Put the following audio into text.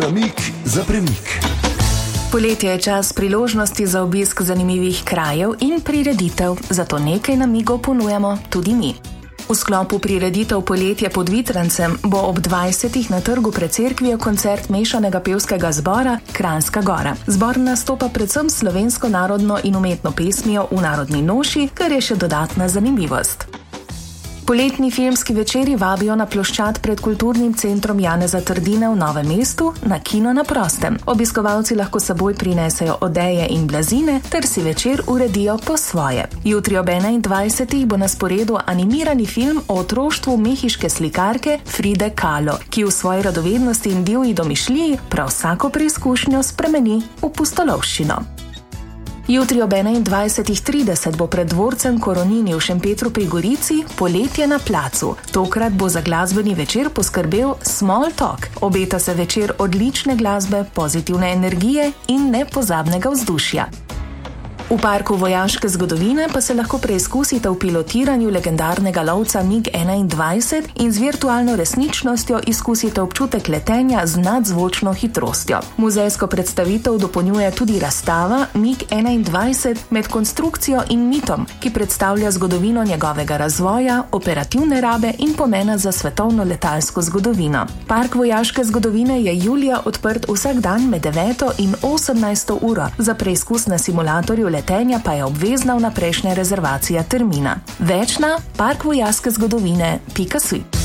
Premik za premik. Poletje je čas priložnosti za obisk zanimivih krajev in prireditev, zato nekaj namigov ponujamo tudi mi. V sklopu prireditev Poletje pod Vitrancem bo ob 20. na trgu pred cerkvijo koncert mešanega pevskega zbora Kranjska Gora. Zbor nastopa predvsem slovensko narodno in umetno pesmijo v narodni noši, kar je še dodatna zanimivost. Poletni filmski večeri vabijo na ploščad pred kulturnim centrom Janeza Trdine v Novem mestu na Kino na prostem. Obiskovalci lahko seboj prinesejo odeje in blazine ter si večer uredijo po svoje. Jutri ob 21. bo na sporedu animirani film o otroštvu mehiške slikarke Fride Kahlo, ki v svoji radovednosti in divji domišljiji prav vsako preizkušnjo spremeni v pustolovščino. Jutri ob 21.30 bo pred dvorcem Koronini v Šempetru pri Gorici Poletje na placu. Tokrat bo za glasbeni večer poskrbel Small Talk. Obeta se večer odlične glasbe, pozitivne energije in nepozabnega vzdušja. V parku vojaške zgodovine pa se lahko preizkusite v pilotiranju legendarnega lovca MiG-21 in z virtualno resničnostjo izkusite občutek letenja z nadzvočno hitrostjo. Muzejsko predstavitev dopolnjuje tudi razstava MiG-21 med konstrukcijo in mitom, ki predstavlja zgodovino njegovega razvoja, operativne rabe in pomena za svetovno letalsko zgodovino. Park vojaške zgodovine je julija odprt vsak dan med 9. in 18. uro. Za preizkus na simulatorju letenja pa je obvezna vnaprejšnja rezervacija termina. Več na parkvojaškezgodovine.si.